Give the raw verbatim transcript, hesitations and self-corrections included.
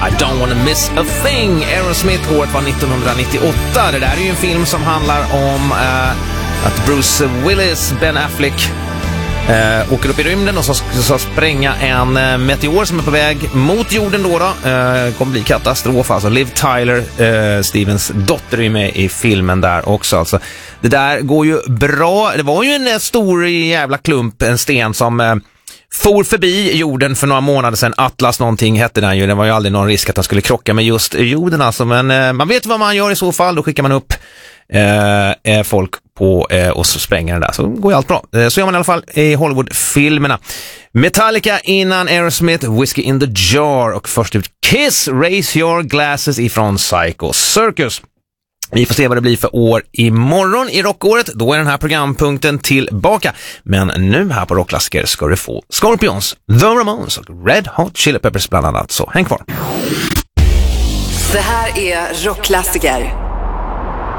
I don't wanna miss a thing. Aerosmith, året var nittonhundranittioåtta. Det där är ju en film som handlar om uh, att Bruce Willis, Ben Affleck uh, åker upp i rymden och så ska spränga en uh, meteor som är på väg mot jorden då. då. Uh, kommer bli katastrof. Alltså Liv Tyler, uh, Stevens dotter, är med i filmen där också. Alltså, det där går ju bra. Det var ju en stor jävla klump, en sten som... Uh, for förbi jorden för några månader sedan. Atlas någonting hette den ju. Det var ju aldrig någon risk att den skulle krocka med just jorden alltså. Men eh, man vet vad man gör i så fall. Då skickar man upp eh, folk på eh, och så spränger den där. Så går ju allt bra. Eh, så gör man i alla fall i Hollywood-filmerna. Metallica innan Aerosmith, Whiskey in the Jar. Och först ut Kiss, Raise Your Glasses ifrån Psycho Circus. Vi får se vad det blir för år imorgon i rockåret. Då är den här programpunkten tillbaka. Men nu här på Rockklassiker ska du få Scorpions, The Ramones och Red Hot Chili Peppers bland annat. Så häng kvar. Det här är Rockklassiker